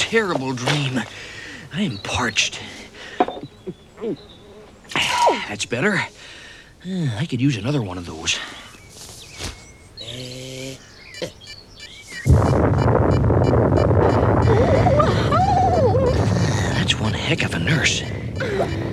terrible dream. I am parched. That's better. I could use another one of those.